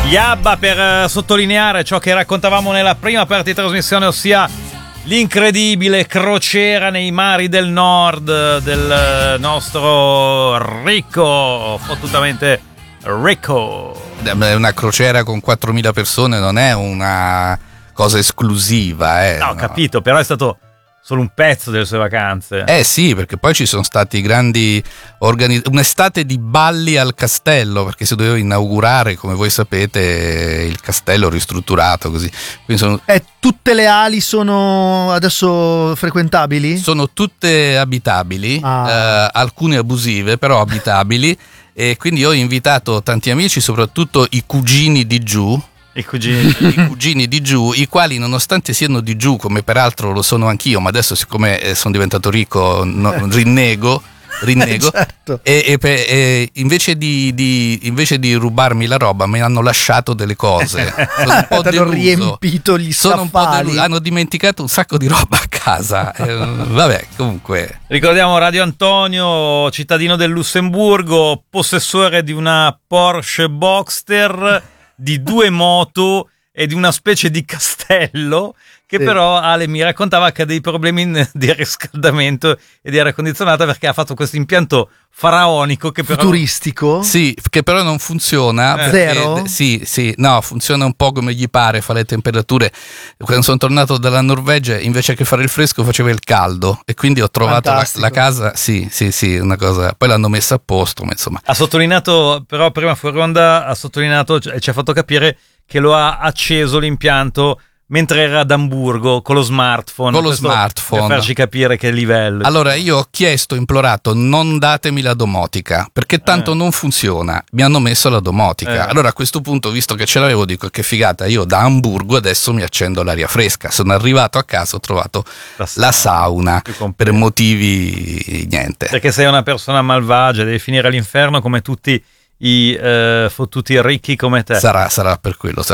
Gli ABBA, per sottolineare ciò che raccontavamo nella prima parte di trasmissione, ossia l'incredibile crociera nei mari del nord del nostro ricco, fottutamente ricco. Una crociera con 4.000 persone non è una cosa esclusiva. No, ho capito, però è stato solo un pezzo delle sue vacanze. Sì, perché poi ci sono stati grandi un'estate di balli al castello, perché si doveva inaugurare, come voi sapete, il castello ristrutturato così. Quindi tutte le ali sono adesso frequentabili? Sono tutte abitabili, alcune abusive, però abitabili. E quindi ho invitato tanti amici, soprattutto i cugini di giù. I cugini di giù, i quali, nonostante siano di giù, come peraltro lo sono anch'io, ma adesso, siccome sono diventato ricco, rinnego. Certo. E invece di rubarmi la roba, mi hanno lasciato delle cose. Sono un po' deluso. Hanno riempito gli scaffali. Hanno dimenticato un sacco di roba a casa. Vabbè, comunque. Ricordiamo Radio Antonio, cittadino del Lussemburgo, possessore di una Porsche Boxster, di 2 moto e di una specie di castello che però Ale mi raccontava che ha dei problemi di riscaldamento e di aria condizionata, perché ha fatto questo impianto faraonico che però... futuristico? Sì, che però non funziona. Zero? Sì, no, funziona un po' come gli pare, fa le temperature. Quando sono tornato dalla Norvegia, invece che fare il fresco faceva il caldo, e quindi ho trovato la casa, sì, una cosa, poi l'hanno messa a posto, ma insomma. Ha sottolineato, però prima fuori onda, e ci ha fatto capire che lo ha acceso l'impianto mentre era ad Amburgo con lo smartphone. Per farci capire che livello. Allora io ho implorato, non datemi la domotica, perché tanto non funziona. Mi hanno messo la domotica. Allora a questo punto, visto che ce l'avevo, dico che figata, io da Amburgo adesso mi accendo l'aria fresca. Sono arrivato a casa, ho trovato la sauna per motivi niente. Perché sei una persona malvagia, devi finire all'inferno come tutti i fottuti ricchi come te. Sarà per quello.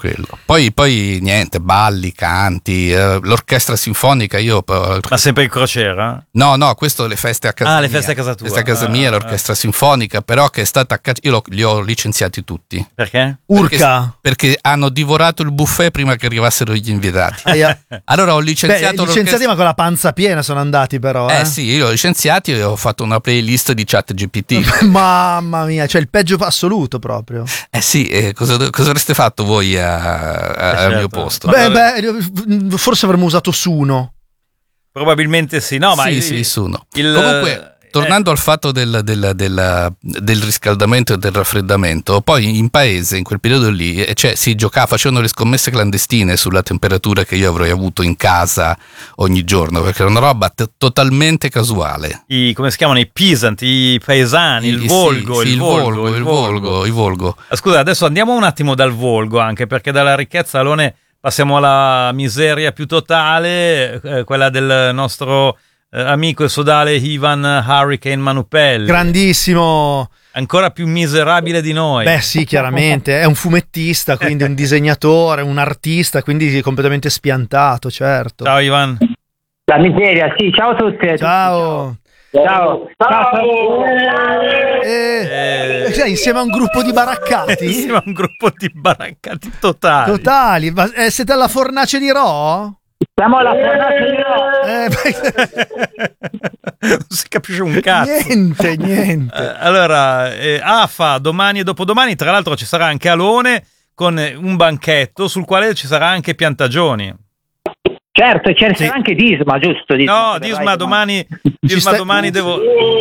Poi niente, balli, canti, l'orchestra sinfonica Ma sempre in crociera? No, questo le feste a casa mia. Le feste a casa tua. Feste a casa mia, l'orchestra sinfonica, però che è stata io li ho licenziati tutti. Perché? Urca. Perché hanno divorato il buffet prima che arrivassero gli invitati. Allora ho licenziato licenziati, ma con la panza piena sono andati però. Sì, io ho licenziati e ho fatto una playlist di ChatGPT. Mamma mia, cioè il peggio assoluto proprio. Sì, cosa avreste fatto voi al mio posto? Forse avremmo usato Suno. Probabilmente sì, no, ma sì, Suno. Comunque, tornando al fatto del riscaldamento e del raffreddamento, poi in paese, in quel periodo lì, si giocava, facevano le scommesse clandestine sulla temperatura che io avrei avuto in casa ogni giorno, perché era una roba totalmente casuale. Come si chiamano? I peasant, i paesani, il volgo. Scusa, adesso andiamo un attimo dal volgo, anche perché dalla ricchezza, Alone, passiamo alla miseria più totale, quella del nostro amico e sodale Ivan Hurricane Manupelli. Grandissimo, ancora più miserabile di noi. Sì, chiaramente è un fumettista, quindi un disegnatore, un artista, quindi completamente spiantato, certo. Ciao Ivan. La miseria, sì, ciao a tutti. Ciao. Insieme a un gruppo di baraccati? Insieme a un gruppo di baraccati totali. Ma siete alla fornace di Ro? Siamo alla fornace di Ro. Non si capisce un cazzo. Niente. Allora, AFA domani e dopodomani, tra l'altro ci sarà anche Alone con un banchetto sul quale ci sarà anche Piantagioni. Certo, c'era anche Disma, giusto? Disma domani devo...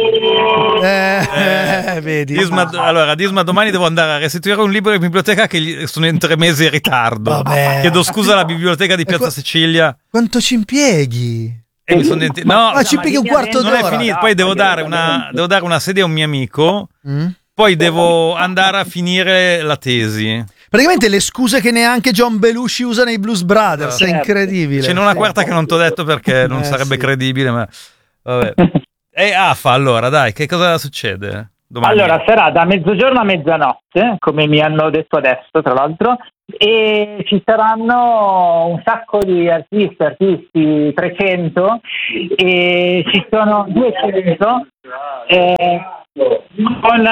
vedi. Disma domani devo andare a restituire un libro in biblioteca che sono in 3 mesi in ritardo. Vabbè. Chiedo scusa alla biblioteca di Piazza Sicilia. Quanto ci impieghi? Ci impieghi un quarto d'ora. Non è finito, poi devo dare una sedia a un mio amico, poi devo andare a finire la tesi. Praticamente le scuse che neanche John Belushi usa nei Blues Brothers, è incredibile. Ce n'è una quarta che non t'ho detto perché non sarebbe credibile, ma vabbè. AFA, allora, dai, che cosa succede domani? Allora, sarà da mezzogiorno a mezzanotte, come mi hanno detto adesso, tra l'altro, e ci saranno un sacco di artisti, 300, e ci sono 200, con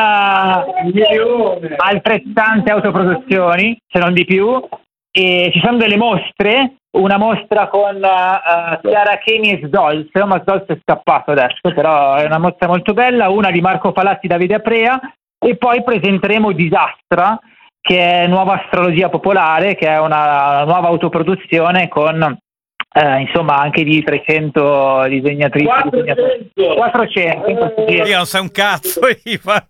altrettante autoproduzioni, se non di più, e ci sono delle mostre, una mostra con Chiara Cheni e Sdolz, ma Sdolz è scappato adesso, però è una mostra molto bella, una di Marco Palazzi, Davide Aprea, e poi presenteremo Disastra, che è Nuova Astrologia Popolare, che è una nuova autoproduzione con insomma anche di 300 disegnatrici. 400 in questo giro. Io non sai un cazzo, Ivan.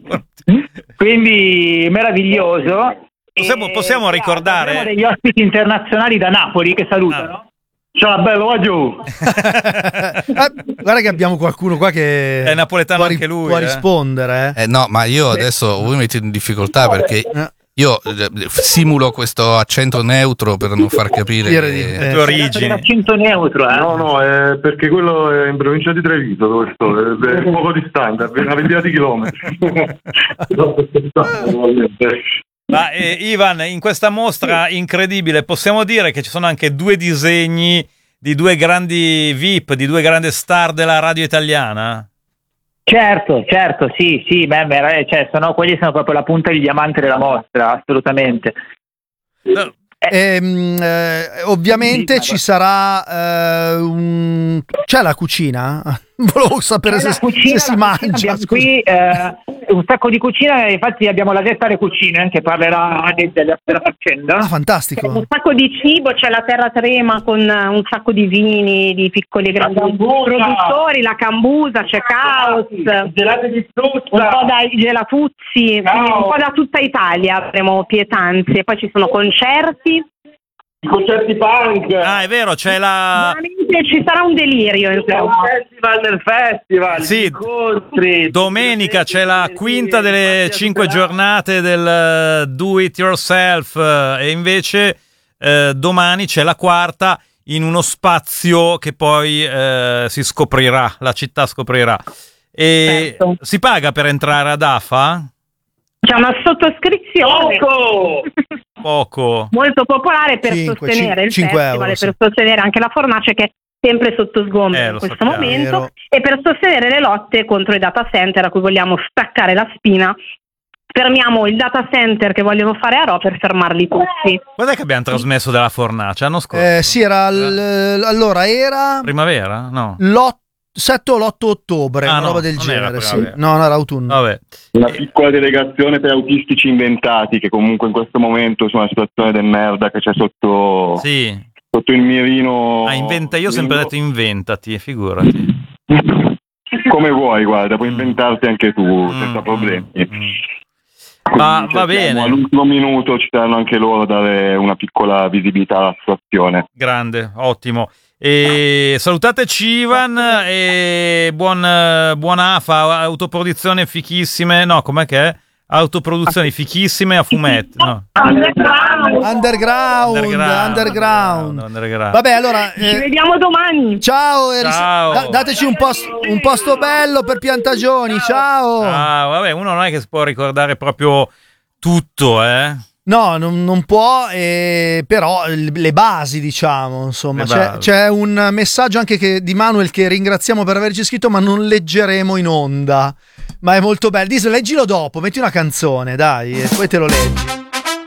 Quindi meraviglioso. Possiamo ricordare? Abbiamo degli ospiti internazionali da Napoli che salutano. Ciao bello, va giù. Guarda che abbiamo qualcuno qua che è napoletano anche lui. Può rispondere. No, ma io adesso voi mi mettete in difficoltà perché io simulo questo accento neutro per non far capire le tue origini. L'accento neutro, No, è perché quello è in provincia di Treviso, dove sto, è poco distante, a una ventina di chilometri. Ma Ivan, in questa mostra incredibile possiamo dire che ci sono anche 2 disegni di 2 grandi VIP, di 2 grandi star della radio italiana? Certo, sì, cioè, quelli sono proprio la punta di diamante della mostra, assolutamente. No. Ovviamente ci sarà c'è la cucina? Volevo sapere se si mangia. Abbiamo qui un sacco di cucina, infatti abbiamo la Getta alle Cucine che parlerà della faccenda. Fantastico. C'è un sacco di cibo, c'è la Terra Trema con un sacco di vini, di piccoli e grandi produttori, la Cambusa, c'è Caos, gelati di frutta, un po' dai Gelatuzzi, un po' da tutta Italia avremo pietanze, e poi ci sono concerti. I concerti punk. Ah, è vero, c'è la... Veramente ci sarà un delirio, insomma. Nel festival, sì, incontri. Domenica c'è la quinta delle 5 giornate del Do It Yourself e invece domani c'è la quarta in uno spazio che poi si scoprirà, la città scoprirà. E certo. Si paga per entrare ad AFA? C'è una sottoscrizione Poco. molto popolare per sostenere il 5 festival euro, e per sostenere anche la Fornace, che è sempre sotto sgombero in questo sappiamo. momento, e per sostenere le lotte contro i data center a cui vogliamo staccare la spina. Fermiamo il data center che vogliono fare a Rho per fermarli tutti. Quando è che abbiamo trasmesso della Fornace? L'anno scorso? Sì, allora era Primavera? No. l'8 7 o l'8 ottobre, Ah, una no, roba del non genere, era sì. primavera. No, era autunno. Vabbè. Una piccola delegazione per autistici inventati che comunque in questo momento sono una situazione del merda che c'è sotto, Sì. sotto il mirino. Io ho sempre detto inventati, figurati. Come vuoi, guarda, puoi inventarti anche tu senza problemi. Ma va bene. All'ultimo minuto ci saranno anche loro a dare una piccola visibilità alla situazione. Grande, ottimo. E salutateci Ivan e buona AFA, autoproduzione fichissime. No, com'è che è? Autoproduzioni fichissime a fumetti. No. Underground. Vabbè, allora Ci vediamo domani. ciao, Ciao. dateci un posto bello per Piantagioni. Ciao. Ah, vabbè, uno non è che si può ricordare proprio tutto, eh? No, non può, però le basi, diciamo, insomma, c'è un messaggio anche di Manuel che ringraziamo per averci scritto, ma non leggeremo in onda, ma è molto bello. Leggilo dopo, metti una canzone, dai, e poi te lo leggi.